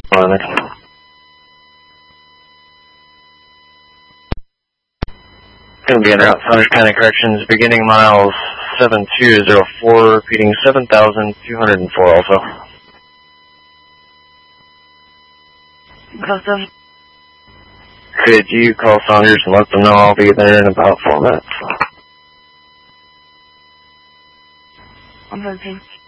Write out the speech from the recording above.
Going to be en route, Saunders County Corrections, beginning miles 7204, repeating 7,204 also. Custom. Could you call Saunders and let them know I'll be there in about 4 minutes? I'm 13.